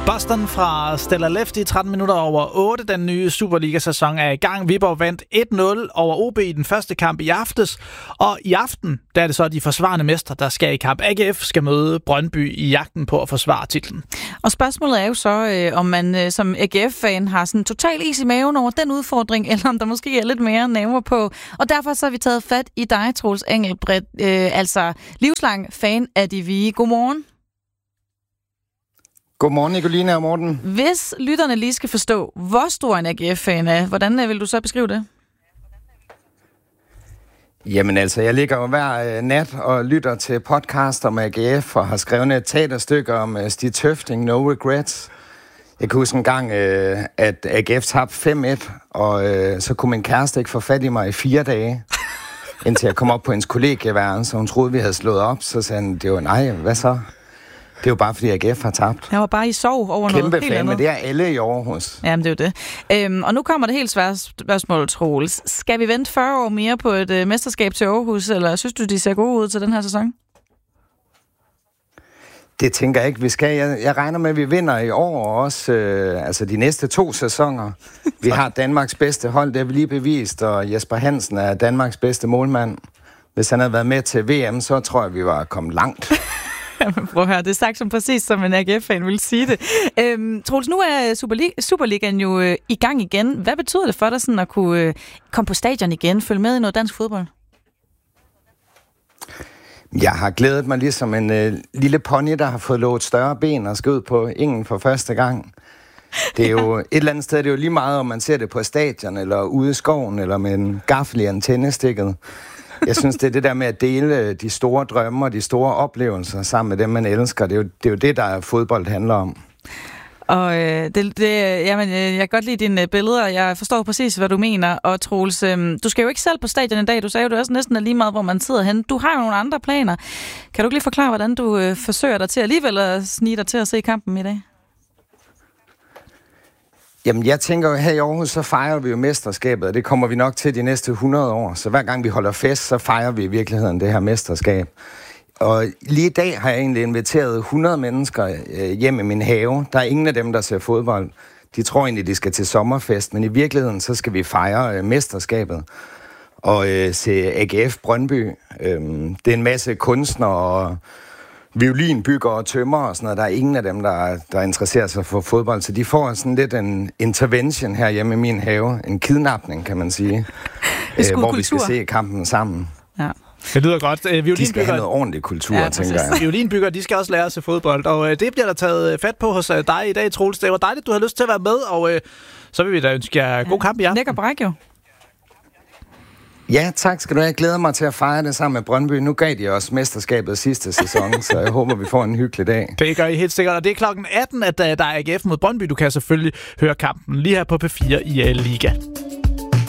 Boston fra Stella Left i 13 minutter over 8. Den nye Superliga-sæson er i gang. Viborg vandt 1-0 over OB i den første kamp i aftes. Og i aften, der er det så de forsvarende mestre, der skal i kamp. AGF skal møde Brøndby i jagten på at forsvare titlen. Og spørgsmålet er jo så, om man som AGF-fan har sådan total is i maven over den udfordring, eller om der måske er lidt mere nerver på. Og derfor så har vi taget fat i dig, Troels Engelbrecht, altså livslang fan af de Vie. Godmorgen. Godmorgen, Nicoline og Morten. Hvis lytterne lige skal forstå, hvor stor en AGF-fan er, hvordan vil du så beskrive det? Jamen altså, jeg ligger jo hver nat og lytter til podcast om AGF og har skrevet et teaterstykke om Stig Tøfting, No Regrets. Jeg kan huske en gang, at AGF tabte 5-1, og så kunne min kæreste ikke få fat i mig i 4 dage, indtil jeg kom op på hendes kollegieværelse, så hun troede, vi havde slået op. Så sagde han, det var nej, hvad så? Det er jo bare, fordi AGF har tabt. Jeg var bare i sorg over kæmpe noget helt fan, andet. men det er alle i Aarhus. Jamen, det er jo det. Og nu kommer det helt svære spørgsmål, Troels. Skal vi vente 40 år mere på et mesterskab til Aarhus, eller synes du, de ser gode ud til den her sæson? Det tænker jeg ikke, vi skal. Jeg regner med, at vi vinder i år, og også altså de næste 2 sæsoner. Vi har Danmarks bedste hold, det har vi lige bevist, og Jesper Hansen er Danmarks bedste målmand. Hvis han havde været med til VM, så tror jeg, vi var kommet langt. Jamen, prøv at høre, det er sagt som præcis, som en AGF-fan vil sige det. Troels, nu er Superligaen jo i gang igen. Hvad betyder det for dig sådan at kunne komme på stadion igen, følge med i noget dansk fodbold? Jeg har glædet mig ligesom en lille pony, der har fået lovet større ben og skal ud på ingen for første gang. Det er jo et eller andet sted, det er jo lige meget, om man ser det på stadion, eller ude i skoven, eller med en gaffel i antennestikket. Jeg synes, det er det der med at dele de store drømme og de store oplevelser sammen med dem, man elsker. Det er jo det, der fodbold handler om. Og jamen, jeg kan godt lide dine billeder, og jeg forstår præcis, hvad du mener. Og Troels, du skal jo ikke selv på stadion i dag. Du sagde jo, det også næsten er lige meget, hvor man sidder henne. Du har jo nogle andre planer. Kan du ikke lige forklare, hvordan du forsøger dig til alligevel at snige dig til at se kampen i dag? Jamen, jeg tænker jo, her i Aarhus, så fejrer vi jo mesterskabet, og det kommer vi nok til de næste 100 år. Så hver gang vi holder fest, så fejrer vi i virkeligheden det her mesterskab. Og lige i dag har jeg egentlig inviteret 100 mennesker hjem i min have. Der er ingen af dem, der ser fodbold. De tror egentlig, de skal til sommerfest, men i virkeligheden, så skal vi fejre mesterskabet og se AGF Brøndby. Det er en masse kunstnere og violinbyggere og tømmer og sådan noget. Der er ingen af dem, der interesserer sig for fodbold, så de får sådan lidt en intervention her hjemme i min have. En kidnapning, kan man sige. Hvor vi skal se kampen sammen. Ja. Det lyder godt. De skal have noget ordentlig kultur, tænker jeg. Violinbyggere, de skal også lære at se fodbold, og det bliver der taget fat på hos dig i dag, Troels. Det var dejligt, du havde lyst til at være med, og så vil vi da ønske jer god kamp i aften. Lækker bræk jo. Ja, tak skal du have. Jeg glæder mig til at fejre det sammen med Brøndby. Nu gav de også mesterskabet sidste sæson, så jeg håber, vi får en hyggelig dag. Det gør I helt sikkert, og det er klokken 18, at der er AGF mod Brøndby. Du kan selvfølgelig høre kampen lige her på P4 i Liga.